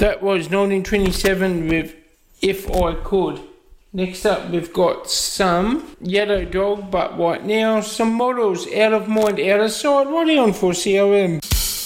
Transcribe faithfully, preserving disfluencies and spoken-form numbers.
That was nineteen twenty-seven with If I Could. Next up we've got some Yellow Dog But White Now, some Models, Out of Mind, Out of Sight. What are you on for, C O M?